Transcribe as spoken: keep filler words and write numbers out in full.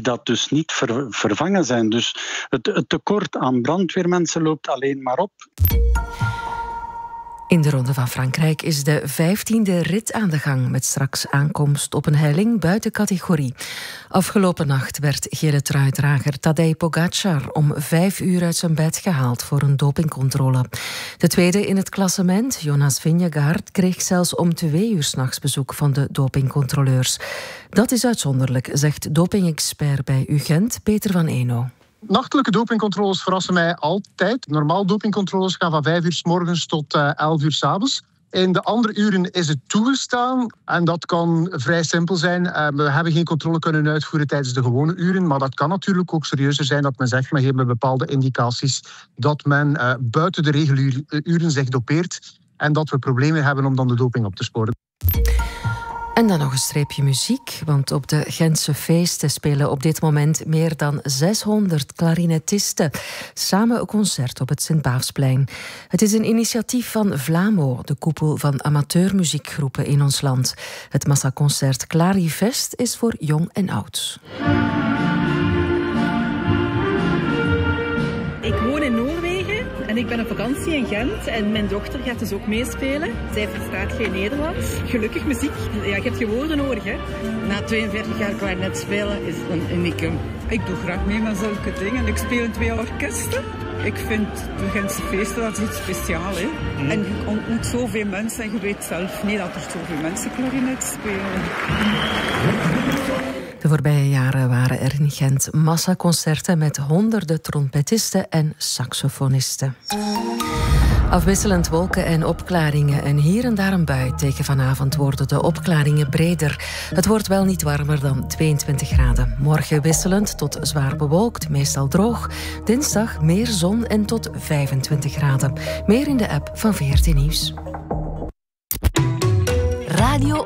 dat dus niet ver, vervangen zijn. Dus het, het tekort aan brandweermensen loopt alleen maar op. In de Ronde van Frankrijk is de vijftiende rit aan de gang, met straks aankomst op een helling buiten categorie. Afgelopen nacht werd gele truidrager Tadej Pogačar om vijf uur uit zijn bed gehaald voor een dopingcontrole. De tweede in het klassement, Jonas Vingegaard, kreeg zelfs om twee uur 's nachts bezoek van de dopingcontroleurs. Dat is uitzonderlijk, zegt dopingexpert bij U Gent, Peter van Eno. Nachtelijke dopingcontroles verrassen mij altijd. Normaal dopingcontroles gaan van vijf uur 's morgens tot uh, elf uur 's avonds. In de andere uren is het toegestaan en dat kan vrij simpel zijn. Uh, we hebben geen controle kunnen uitvoeren tijdens de gewone uren, maar dat kan natuurlijk ook serieuzer zijn dat men zegt, men geeft me bepaalde indicaties dat men uh, buiten de reguluren zich dopeert en dat we problemen hebben om dan de doping op te sporen. En dan nog een streepje muziek, want op de Gentse feesten spelen op dit moment meer dan zeshonderd klarinetisten samen een concert op het Sint-Baafsplein. Het is een initiatief van Vlamo, de koepel van amateurmuziekgroepen in ons land. Het massaconcert Clarifest is voor jong en oud. Ik woon in Noorwegen en ik ben op vakantie in Gent en mijn dochter gaat dus ook meespelen. Zij verstaat geen Nederlands. Gelukkig muziek, ja, je hebt je woorden nodig, hè. Na tweeënveertig jaar klarinet spelen is het een unicum. Ik doe graag mee met zulke dingen. Ik speel in twee orkesten. Ik vind de Gentse feesten dat is iets speciaals, hè. Mm. En je ontmoet zoveel mensen en je weet zelf niet dat er zoveel mensen klarinet spelen. De voorbije jaren waren er in Gent massaconcerten met honderden trompetisten en saxofonisten. Afwisselend wolken en opklaringen en hier en daar een bui. Tegen vanavond worden de opklaringen breder. Het wordt wel niet warmer dan tweeëntwintig graden. Morgen wisselend tot zwaar bewolkt, meestal droog. Dinsdag meer zon en tot vijfentwintig graden. Meer in de app van V R T Nieuws. Radio